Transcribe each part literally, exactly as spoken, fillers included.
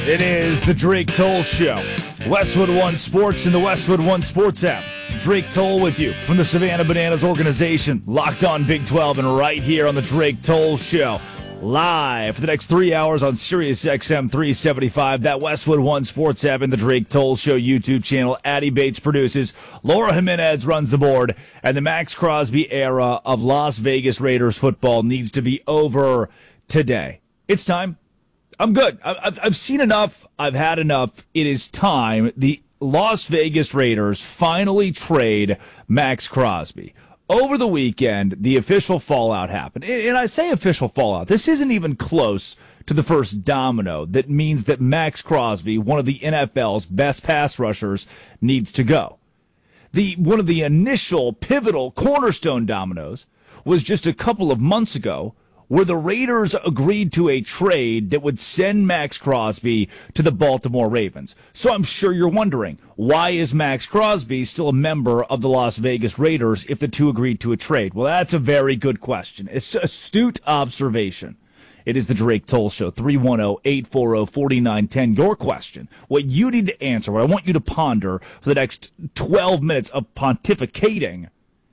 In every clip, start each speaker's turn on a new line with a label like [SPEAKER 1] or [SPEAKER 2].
[SPEAKER 1] It is the Drake Toll Show. Westwood One Sports and the Westwood One Sports app. Drake Toll with you from the Savannah Bananas organization. Locked on Big twelve and right here on the Drake Toll Show. Live for the next three hours on Sirius X M three seventy-five. That Westwood One Sports app and the Drake Toll Show YouTube channel. Addie Bates produces. Laura Jimenez runs the board. And the Max Crosby era of Las Vegas Raiders football needs to be over today. It's time. I'm good. I've, I've seen enough. I've had enough. It is time. The Las Vegas Raiders finally trade Max Crosby. Over the weekend, the official fallout happened. And I say official fallout. This isn't even close to the first domino that means that Max Crosby, one of the N F L's best pass rushers, needs to go. The one of the initial pivotal cornerstone dominoes was just a couple of months ago, where the Raiders agreed to a trade that would send Max Crosby to the Baltimore Ravens. So I'm sure you're wondering, why is Max Crosby still a member of the Las Vegas Raiders if the two agreed to a trade? Well, that's a very good question. It's an astute observation. It is the Drake Toll Show, three one zero, eight four zero, four nine one zero. Your question, what you need to answer, what I want you to ponder for the next twelve minutes of pontificating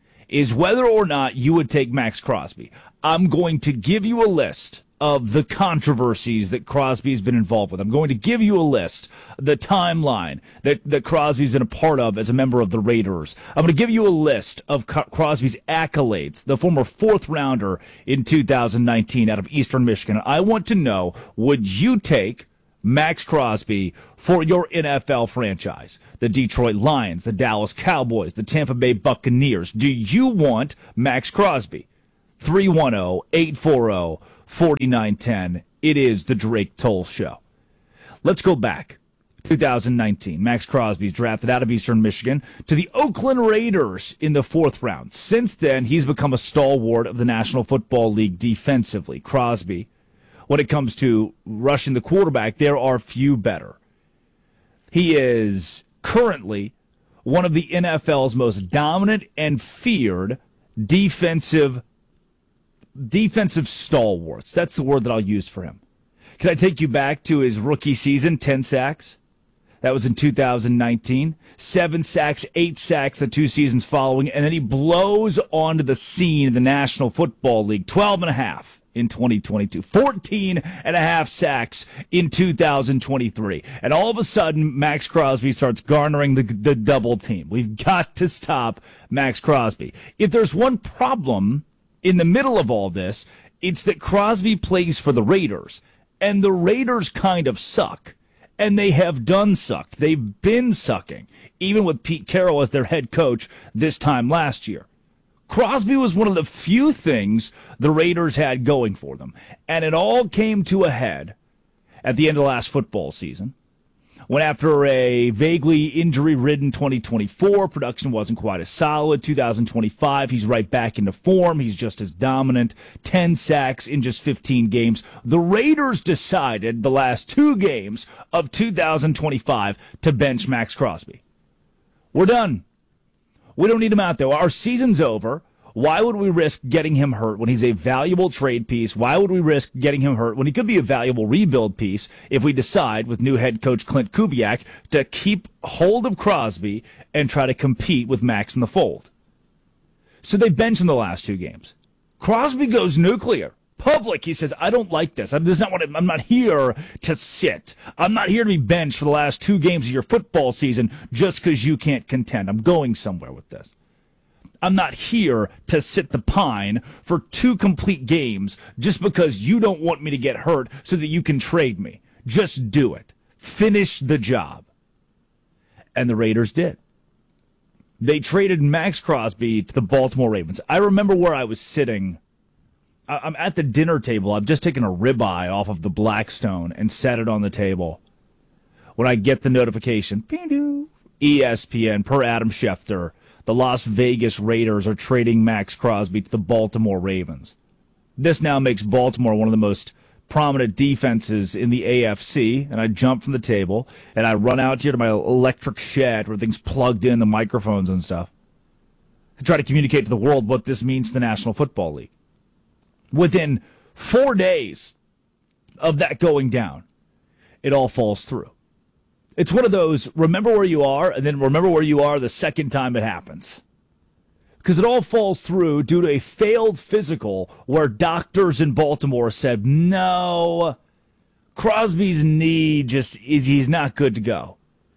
[SPEAKER 1] is whether or not you would take Max Crosby. I'm going to give you a list of the controversies that Crosby's been involved with. I'm going to give you a list, the timeline that, that Crosby's been a part of as a member of the Raiders. I'm going to give you a list of Co- Crosby's accolades, the former fourth rounder in two thousand nineteen out of Eastern Michigan. I want to know, would you take Max Crosby for your N F L franchise? The Detroit Lions, the Dallas Cowboys, the Tampa Bay Buccaneers. Do you want Max Crosby? three one zero, eight four zero, four nine one zero. It is the Drake Toll Show. Let's go back. two thousand nineteen. Max Crosby's drafted out of Eastern Michigan to the Oakland Raiders in the fourth round. Since then, he's become a stalwart of the National Football League defensively. Crosby, when it comes to rushing the quarterback, there are few better. He is currently one of the N F L's most dominant and feared defensive defensive stalwarts. That's the word that I'll use for him. Can I take you back to his rookie season, ten sacks? That was in two thousand nineteen. Seven sacks, eight sacks the two seasons following, and then he blows onto the scene in the National Football League, twelve and a half in twenty twenty-two, fourteen and a half sacks in two thousand twenty-three. And all of a sudden, Max Crosby starts garnering the, the double team. We've got to stop Max Crosby. If there's one problem in the middle of all this, it's that Crosby plays for the Raiders, and the Raiders kind of suck, and they have done sucked. They've been sucking, even with Pete Carroll as their head coach this time last year. Crosby was one of the few things the Raiders had going for them, and it all came to a head at the end of last football season, when after a vaguely injury-ridden twenty twenty-four, production wasn't quite as solid. two thousand twenty-five, he's right back into form. He's just as dominant. ten sacks in just fifteen games. The Raiders decided the last two games of two thousand twenty-five to bench Max Crosby. We're done. We don't need him out there. Our season's over. Why would we risk getting him hurt when he's a valuable trade piece? Why would we risk getting him hurt when he could be a valuable rebuild piece if we decide with new head coach Clint Kubiak to keep hold of Crosby and try to compete with Max in the fold? So they bench in the last two games. Crosby goes nuclear. Public, he says, I don't like this. I'm, this is not what I'm, I'm not here to sit. I'm not here to be benched for the last two games of your football season just because you can't contend. I'm going somewhere with this. I'm not here to sit the pine for two complete games just because you don't want me to get hurt so that you can trade me. Just do it. Finish the job. And the Raiders did. They traded Max Crosby to the Baltimore Ravens. I remember where I was sitting. I'm at the dinner table. I've just taken a ribeye off of the Blackstone and set it on the table. When I get the notification, E S P N, per Adam Schefter, the Las Vegas Raiders are trading Max Crosby to the Baltimore Ravens. This now makes Baltimore one of the most prominent defenses in the A F C, and I jump from the table, and I run out here to my electric shed where things plugged in, the microphones and stuff, to try to communicate to the world what this means to the National Football League. Within four days of that going down, it all falls through. It's one of those, remember where you are, and then remember where you are the second time it happens. Because it all falls through due to a failed physical where doctors in Baltimore said, no, Crosby's knee just is, he's not good to go.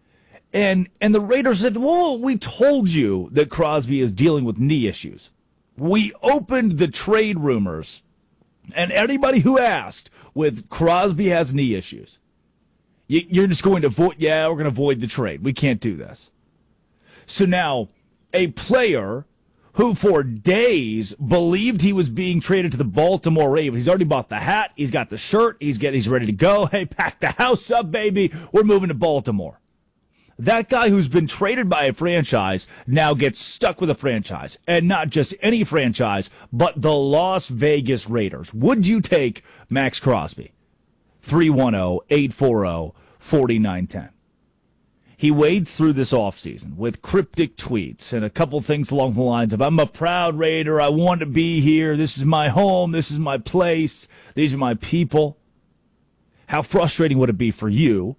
[SPEAKER 1] And and the Raiders said, well, we told you that Crosby is dealing with knee issues. We opened the trade rumors, and anybody who asked with Crosby has knee issues, you're just going to void, yeah, we're going to void the trade. We can't do this. So now a player who for days believed he was being traded to the Baltimore Ravens, he's already bought the hat, he's got the shirt, he's get, he's ready to go. Hey, pack the house up, baby. We're moving to Baltimore. That guy who's been traded by a franchise now gets stuck with a franchise, and not just any franchise, but the Las Vegas Raiders. Would you take Max Crosby? three one zero, eight four zero, four nine one zero. He wades through this offseason with cryptic tweets and a couple things along the lines of, I'm a proud Raider, I want to be here, this is my home, this is my place, these are my people. How frustrating would it be for you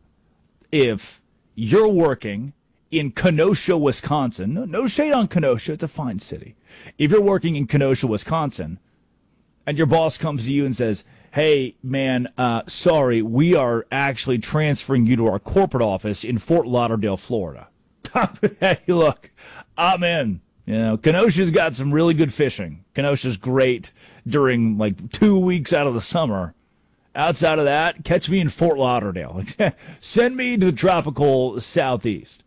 [SPEAKER 1] if you're working in Kenosha, Wisconsin? No, no shade on Kenosha, it's a fine city. If you're working in Kenosha, Wisconsin, and your boss comes to you and says, hey, man, uh, sorry, we are actually transferring you to our corporate office in Fort Lauderdale, Florida. Hey, look, I'm in. You know, Kenosha's got some really good fishing. Kenosha's great during, like, two weeks out of the summer. Outside of that, catch me in Fort Lauderdale. Send me to the tropical southeast.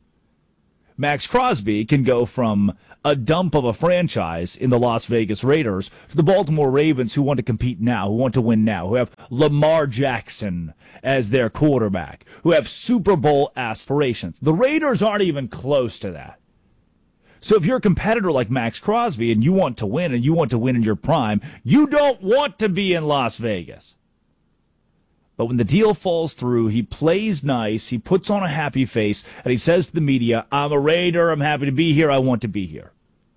[SPEAKER 1] Max Crosby can go from a dump of a franchise in the Las Vegas Raiders to the Baltimore Ravens, who want to compete now, who want to win now, who have Lamar Jackson as their quarterback, who have Super Bowl aspirations. The Raiders aren't even close to that. So if you're a competitor like Max Crosby and you want to win and you want to win in your prime, you don't want to be in Las Vegas. But when the deal falls through, he plays nice, he puts on a happy face, and he says to the media, I'm a Raider, I'm happy to be here, I want to be here.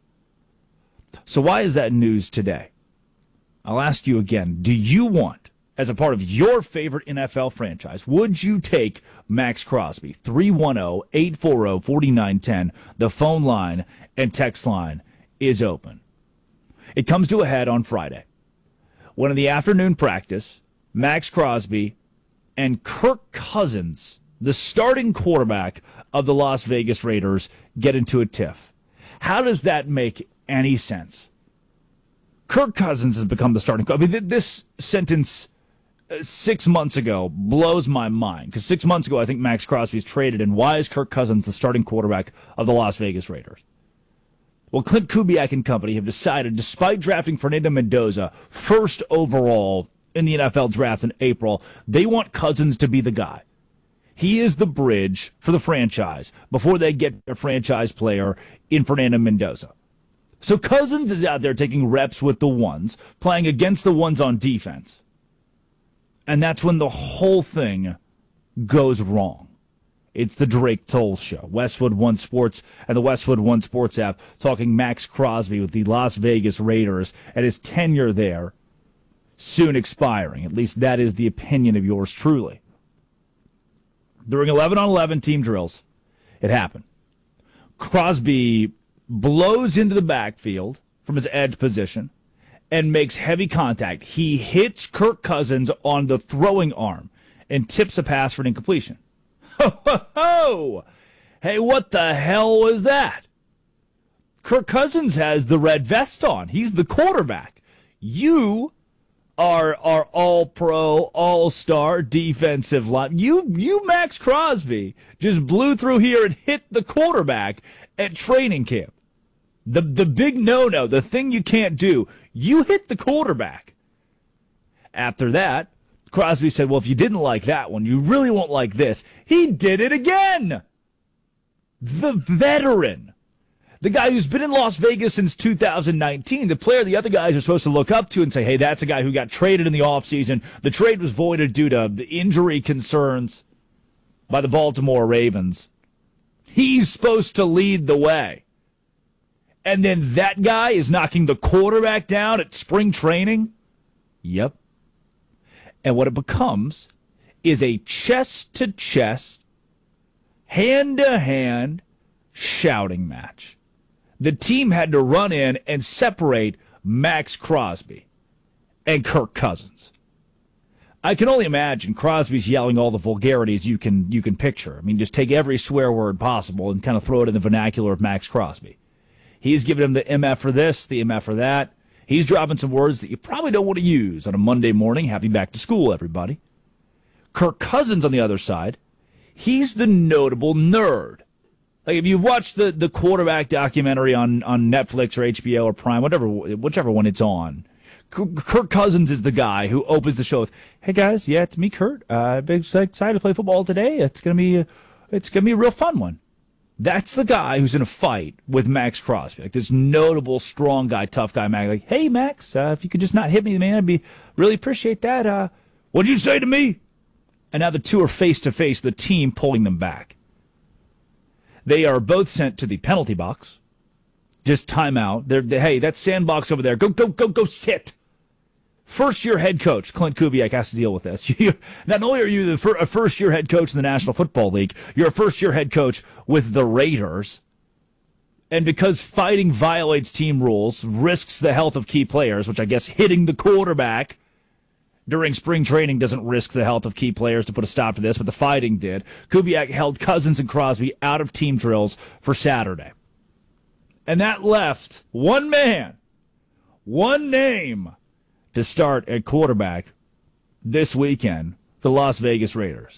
[SPEAKER 1] So why is that news today? I'll ask you again, do you want, as a part of your favorite N F L franchise, would you take Max Crosby? three one zero, eight four zero, four nine one zero. The phone line and text line is open. It comes to a head on Friday, when in the afternoon practice, Max Crosby and Kirk Cousins, the starting quarterback of the Las Vegas Raiders, get into a tiff. How does that make any sense? Kirk Cousins has become the starting quarterback. I mean, this sentence uh, six months ago blows my mind, because six months ago I think Max Crosby's traded, and why is Kirk Cousins the starting quarterback of the Las Vegas Raiders? Well, Clint Kubiak and company have decided, despite drafting Fernando Mendoza first overall in the N F L draft in April, they want Cousins to be the guy. He is the bridge for the franchise before they get their franchise player in Fernando Mendoza. So Cousins is out there taking reps with the ones, playing against the ones on defense. And that's when the whole thing goes wrong. It's the Drake Toll Show. Westwood One Sports and the Westwood One Sports app talking Max Crosby with the Las Vegas Raiders and his tenure there soon expiring. At least that is the opinion of yours truly. During eleven on eleven team drills, it happened. Crosby blows into the backfield from his edge position and makes heavy contact. He hits Kirk Cousins on the throwing arm and tips a pass for an incompletion. Ho, ho, ho! Hey, what the hell was that? Kirk Cousins has the red vest on. He's the quarterback. You are are all-pro, all-star defensive line. You, you, Max Crosby, just blew through here and hit the quarterback at training camp. The, the big no-no, the thing you can't do, you hit the quarterback. After that, Crosby said, well, if you didn't like that one, you really won't like this. He did it again. The veteran. The guy who's been in Las Vegas since two thousand nineteen, the player the other guys are supposed to look up to and say, hey, that's a guy who got traded in the offseason. The trade was voided due to the injury concerns by the Baltimore Ravens. He's supposed to lead the way. And then that guy is knocking the quarterback down at spring training? Yep. And what it becomes is a chest-to-chest, hand-to-hand shouting match. The team had to run in and separate Max Crosby and Kirk Cousins. I can only imagine Crosby's yelling all the vulgarities you can you can picture. I mean, just take every swear word possible and kind of throw it in the vernacular of Max Crosby. He's giving him the M F for this, the M F for that. He's dropping some words that you probably don't want to use on a Monday morning. Happy back to school, everybody. Kirk Cousins, on the other side, he's the notable nerd. Like, if you've watched the, the quarterback documentary on, on Netflix or H B O or Prime, whatever, whichever one it's on, Kirk Cousins is the guy who opens the show with, "Hey guys, yeah, it's me, Kurt. Uh, I'm excited to play football today. It's gonna be, a, it's gonna be a real fun one." That's the guy who's in a fight with Max Crosby, like this notable, strong guy, tough guy, Max. Like, "Hey Max, uh, if you could just not hit me, man, I'd be really appreciate that. Uh, what'd you say to me?" And now the two are face to face. The team pulling them back. They are both sent to the penalty box. Just timeout. They're, they, hey, that sandbox over there. Go, go, go, go sit. First-year head coach Clint Kubiak has to deal with this. You, not only are you the fir- a first-year head coach in the National Football League, you're a first-year head coach with the Raiders. And because fighting violates team rules, risks the health of key players, which I guess hitting the quarterback during spring training doesn't risk the health of key players to put a stop to this, but the fighting did. Kubiak held Cousins and Crosby out of team drills for Saturday. And that left one man, one name, to start at quarterback this weekend for the Las Vegas Raiders.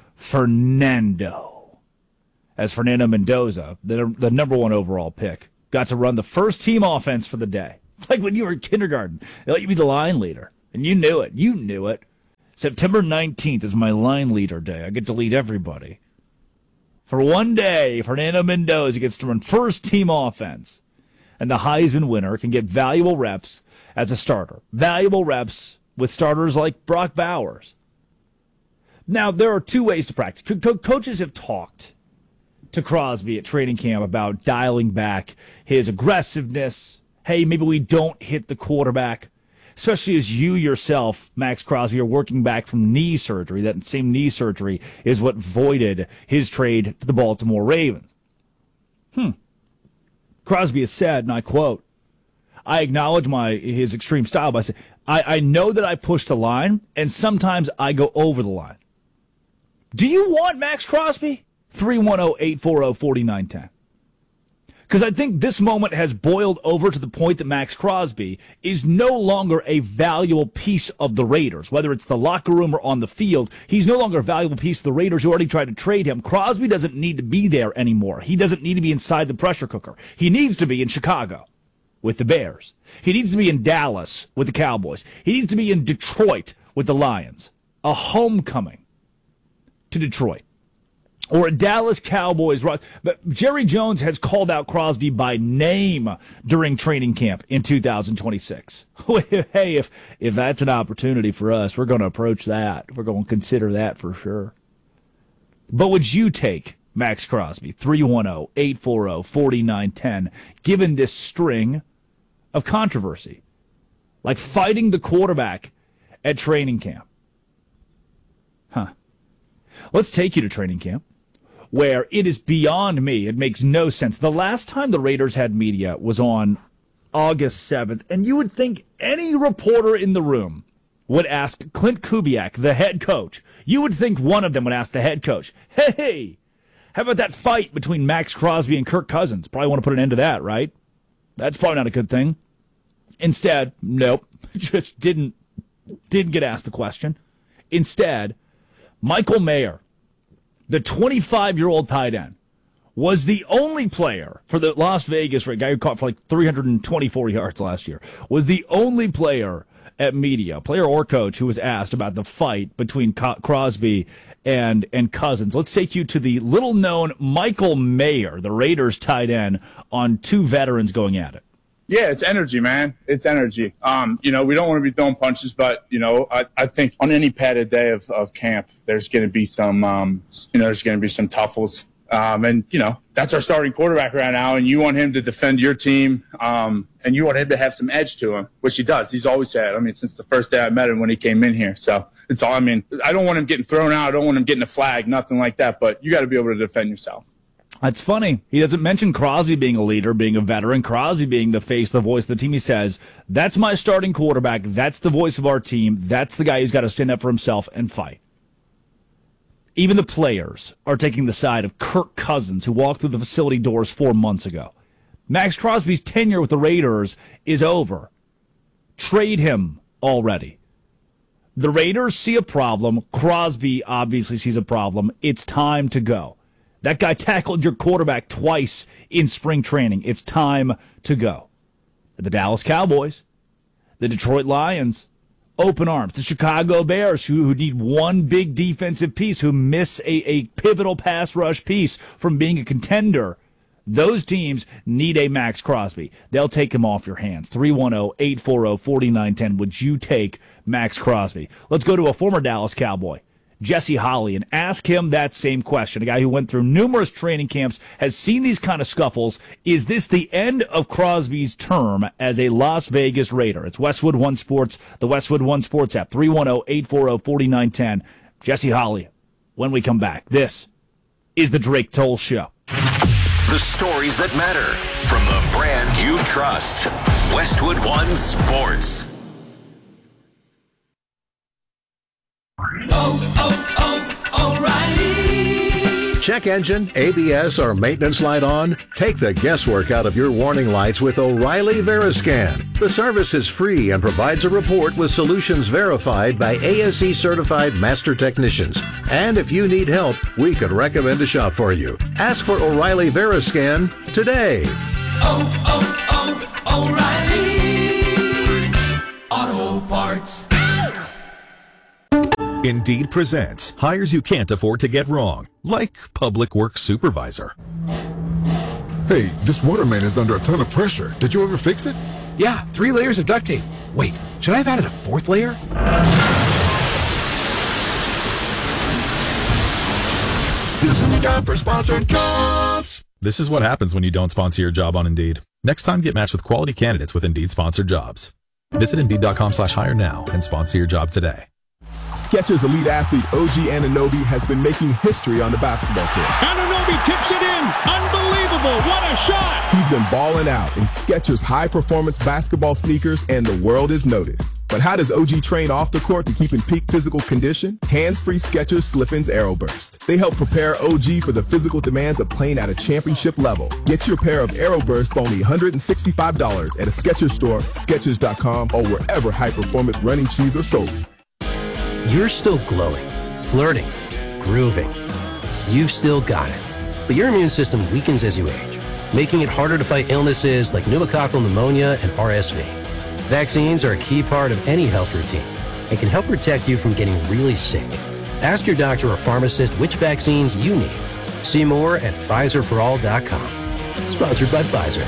[SPEAKER 1] Fernando. As Fernando Mendoza, the, the number one overall pick, got to run the first team offense for the day. It's like when you were in kindergarten. They let you be the line leader. And you knew it. You knew it. September nineteenth is my line leader day. I get to lead everybody. For one day, Fernando Mendoza gets to run first team offense. And the Heisman winner can get valuable reps as a starter. Valuable reps with starters like Brock Bowers. Now, there are two ways to practice. Co- co- coaches have talked to Crosby at training camp about dialing back his aggressiveness. Hey, maybe we don't hit the quarterback. Especially as you yourself, Max Crosby, are working back from knee surgery. That same knee surgery is what voided his trade to the Baltimore Ravens. Hmm. Crosby has said, and I quote, "I acknowledge my his extreme style by saying, I, I know that I push the line, and sometimes I go over the line." Do you want Max Crosby? three one zero, eight four zero, four nine one zero. Because I think this moment has boiled over to the point that Max Crosby is no longer a valuable piece of the Raiders. Whether it's the locker room or on the field, he's no longer a valuable piece of the Raiders who already tried to trade him. Crosby doesn't need to be there anymore. He doesn't need to be inside the pressure cooker. He needs to be in Chicago with the Bears. He needs to be in Dallas with the Cowboys. He needs to be in Detroit with the Lions. A homecoming to Detroit. Or a Dallas Cowboys. But Jerry Jones has called out Crosby by name during training camp in two thousand twenty-six. Hey, if if that's an opportunity for us, we're going to approach that. We're going to consider that for sure. But would you take Max Crosby, three one zero, eight four zero, four nine one zero, given this string of controversy? Like fighting the quarterback at training camp. Huh. Let's take you to training camp, where it is beyond me. It makes no sense. The last time the Raiders had media was on August seventh, and you would think any reporter in the room would ask Clint Kubiak, the head coach. You would think one of them would ask the head coach, "Hey, how about that fight between Max Crosby and Kirk Cousins? Probably want to put an end to that, right? That's probably not a good thing." Instead, nope, just didn't, didn't get asked the question. Instead, Michael Mayer, the twenty-five-year-old tight end, was the only player for the Las Vegas, right, guy who caught for like three hundred twenty-four yards last year, was the only player at media, player or coach, who was asked about the fight between Crosby and, and Cousins. Let's take you to the little-known Michael Mayer, the Raiders tight end, on two veterans going at it.
[SPEAKER 2] Yeah, it's energy, man. It's energy. Um, you know, we don't want to be throwing punches, but, you know, I, I think on any padded day of, of camp, there's going to be some, um, you know, there's going to be some tuffles. Um, and, you know, that's our starting quarterback right now, and you want him to defend your team, um, and you want him to have some edge to him, which he does. He's always had. I mean, since the first day I met him when he came in here. So it's all, I mean, I don't want him getting thrown out. I don't want him getting a flag, nothing like that, but you got to be able to defend yourself.
[SPEAKER 1] That's funny. He doesn't mention Crosby being a leader, being a veteran, Crosby being the face, the voice of the team. He says, that's my starting quarterback. That's the voice of our team. That's the guy who's got to stand up for himself and fight. Even the players are taking the side of Kirk Cousins, who walked through the facility doors four months ago. Max Crosby's tenure with the Raiders is over. Trade him already. The Raiders see a problem. Crosby obviously sees a problem. It's time to go. That guy tackled your quarterback twice in spring training. It's time to go. The Dallas Cowboys, the Detroit Lions, open arms. The Chicago Bears, who, who need one big defensive piece, who miss a, a pivotal pass rush piece from being a contender. Those teams need a Max Crosby. They'll take him off your hands. three one zero, eight four zero, four nine one zero. Would you take Max Crosby? Let's go to a former Dallas Cowboy, Jesse Holley, and ask him that same question. A guy who went through numerous training camps, has seen these kind of scuffles. Is this the end of Crosby's term as a Las Vegas Raider? It's Westwood One Sports, the Westwood One Sports app, three one zero, eight four zero, four nine one zero. Jesse Holley, when we come back. This is the Drake Toll Show.
[SPEAKER 3] The stories that matter from the brand you trust. Westwood One Sports.
[SPEAKER 4] Oh, oh, oh, O'Reilly.
[SPEAKER 5] Check engine, A B S, or maintenance light on? Take the guesswork out of your warning lights with O'Reilly Veriscan. The service is free and provides a report with solutions verified by A S E certified master technicians. And if you need help, we could recommend a shop for you. Ask for O'Reilly Veriscan today.
[SPEAKER 4] Oh, oh, oh, O'Reilly Auto Parts.
[SPEAKER 6] Indeed presents hires you can't afford to get wrong, like public works supervisor.
[SPEAKER 7] Hey, this water main is under a ton of pressure. Did you ever fix it?
[SPEAKER 8] Yeah, three layers of duct tape. Wait, should I have added a fourth layer?
[SPEAKER 7] This is a job for sponsored jobs.
[SPEAKER 6] This is what happens when you don't sponsor your job on Indeed. Next time, get matched with quality candidates with Indeed sponsored jobs. Visit Indeed.com slash hire now and sponsor your job today.
[SPEAKER 7] Skechers elite athlete O G Anunoby has been making history on the basketball court.
[SPEAKER 9] Anunoby tips it in. Unbelievable. What a shot.
[SPEAKER 7] He's been balling out in Skechers high-performance basketball sneakers, and the world is noticed. But how does O G train off the court to keep in peak physical condition? Hands-free Skechers Slip-ins Aeroburst. They help prepare O G for the physical demands of playing at a championship level. Get your pair of Aeroburst for only one hundred sixty-five dollars at a Skechers store, Skechers dot com, or wherever high-performance running shoes are sold.
[SPEAKER 8] You're still glowing, flirting, grooving. You've still got it. But your immune system weakens as you age, making it harder to fight illnesses like pneumococcal pneumonia and R S V. Vaccines are a key part of any health routine and can help protect you from getting really sick. Ask your doctor or pharmacist which vaccines you need. See more at Pfizer for all dot com. Sponsored by Pfizer.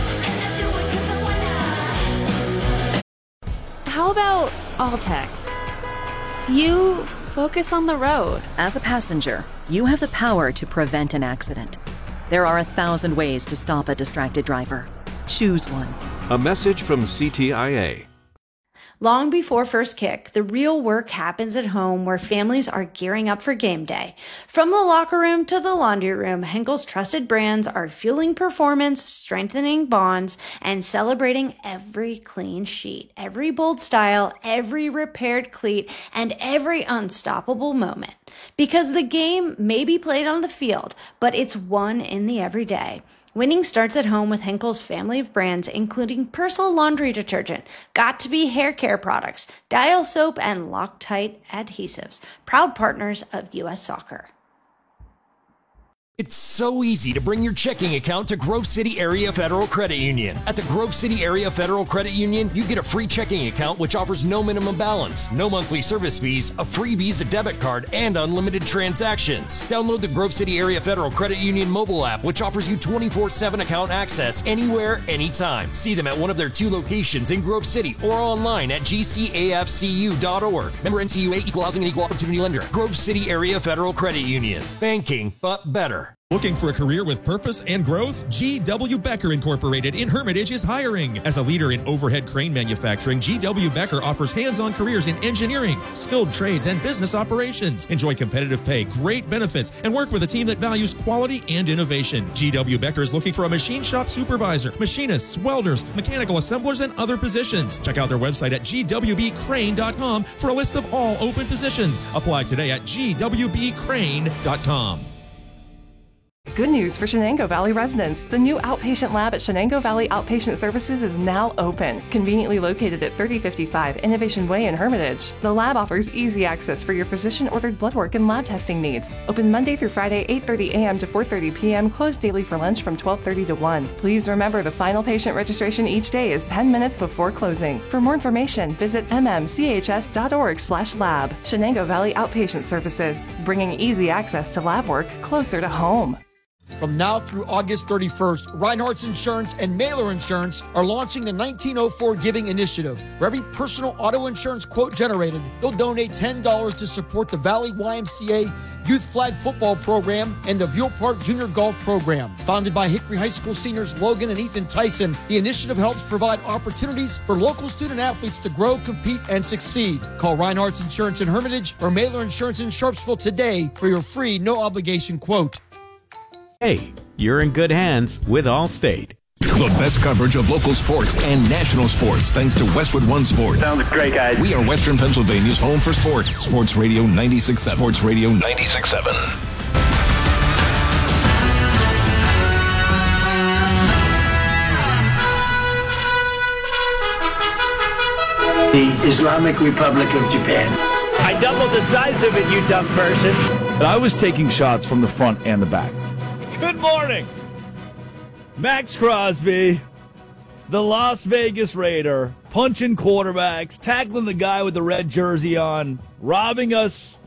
[SPEAKER 10] How about all text? You focus on the road.
[SPEAKER 11] As a passenger, you have the power to prevent an accident. There are a thousand ways to stop a distracted driver. Choose one.
[SPEAKER 12] A message from C T I A.
[SPEAKER 13] Long before first kick, the real work happens at home where families are gearing up for game day. From the locker room to the laundry room, Henkel's trusted brands are fueling performance, strengthening bonds, and celebrating every clean sheet, every bold style, every repaired cleat, and every unstoppable moment. Because the game may be played on the field, but it's won in the everyday. Winning starts at home with Henkel's family of brands, including Persil laundry detergent, Got2b hair care products, Dial soap, and Loctite adhesives. Proud partners of U S Soccer.
[SPEAKER 14] It's so easy to bring your checking account to Grove City Area Federal Credit Union. At the Grove City Area Federal Credit Union, you get a free checking account which offers no minimum balance, no monthly service fees, a free Visa debit card, and unlimited transactions. Download the Grove City Area Federal Credit Union mobile app, which offers you twenty-four seven account access anywhere, anytime. See them at one of their two locations in Grove City or online at G C A F C U dot org. Member N C U A, Equal Housing and Equal Opportunity Lender. Grove City Area Federal Credit Union. Banking, but better.
[SPEAKER 15] Becker. Looking for a career with purpose and growth? G W. Becker Incorporated in Hermitage is hiring. As a leader in overhead crane manufacturing, G W. Becker offers hands-on careers in engineering, skilled trades, and business operations. Enjoy competitive pay, great benefits, and work with a team that values quality and innovation. G W. Becker is looking for a machine shop supervisor, machinists, welders, mechanical assemblers, and other positions. Check out their website at G W B crane dot com for a list of all open positions. Apply today at G W B crane dot com.
[SPEAKER 16] Good news for Shenango Valley residents. The new outpatient lab at Shenango Valley Outpatient Services is now open, conveniently located at thirty fifty-five Innovation Way in Hermitage. The lab offers easy access for your physician-ordered blood work and lab testing needs. Open Monday through Friday, eight thirty a.m. to four thirty p.m., closed daily for lunch from twelve thirty to one. Please remember the final patient registration each day is ten minutes before closing. For more information, visit m m c h s dot org slash lab. Shenango Valley Outpatient Services, bringing easy access to lab work closer to home.
[SPEAKER 17] From now through August thirty-first, Reinhardt's Insurance and Mailer Insurance are launching the nineteen oh four Giving Initiative. For every personal auto insurance quote generated, they'll donate ten dollars to support the Valley Y M C A Youth Flag Football Program and the Buell Park Junior Golf Program. Founded by Hickory High School seniors Logan and Ethan Tyson, the initiative helps provide opportunities for local student athletes to grow, compete, and succeed. Call Reinhardt's Insurance in Hermitage or Mailer Insurance in Sharpsville today for your free, no-obligation quote.
[SPEAKER 18] Hey, you're in good hands with Allstate.
[SPEAKER 19] The best coverage of local sports and national sports thanks to Westwood One Sports.
[SPEAKER 20] Sounds great, guys.
[SPEAKER 19] We are Western Pennsylvania's home for sports. Sports Radio ninety-six point seven. Sports Radio ninety-six point seven.
[SPEAKER 20] The Islamic Republic of Japan. I doubled the size of it, you dumb person.
[SPEAKER 1] And I was taking shots from the front and the back. Good morning. Max Crosby, the Las Vegas Raider, punching quarterbacks, tackling the guy with the red jersey on, robbing us